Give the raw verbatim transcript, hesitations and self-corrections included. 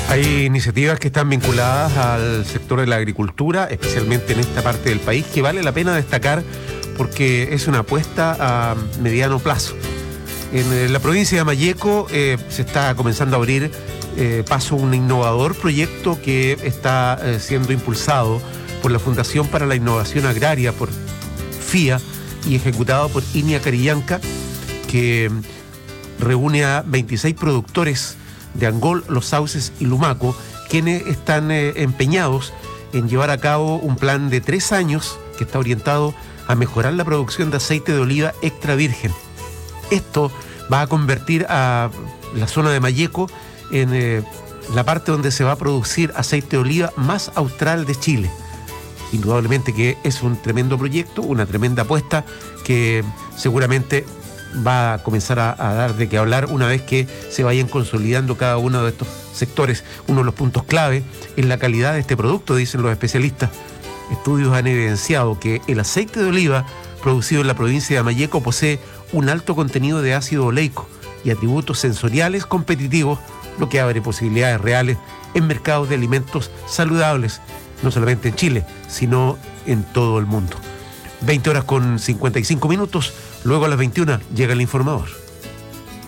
Hay iniciativas que están vinculadas al sector de la agricultura, especialmente en esta parte del país, que vale la pena destacar porque es una apuesta a mediano plazo. En la provincia de Malleco eh, se está comenzando a abrir eh, paso un innovador proyecto que está eh, siendo impulsado por la Fundación para la Innovación Agraria, por FIA, y ejecutado por Inia Carillanca, que reúne a veintiséis productores de Angol, Los Sauces y Lumaco, quienes están eh, empeñados en llevar a cabo un plan de tres años que está orientado a mejorar la producción de aceite de oliva extra virgen. Esto va a convertir a la zona de Malleco en eh, la parte donde se va a producir aceite de oliva más austral de Chile. Indudablemente que es un tremendo proyecto, una tremenda apuesta que seguramente va a comenzar a, a dar de qué hablar una vez que se vayan consolidando cada uno de estos sectores. Uno de los puntos clave es la calidad de este producto, dicen los especialistas. Estudios han evidenciado que el aceite de oliva producido en la provincia de Malleco posee un alto contenido de ácido oleico y atributos sensoriales competitivos, lo que abre posibilidades reales en mercados de alimentos saludables, no solamente en Chile, sino en todo el mundo. veinte horas con cincuenta y cinco minutos, luego a las veintiuna llega el informador.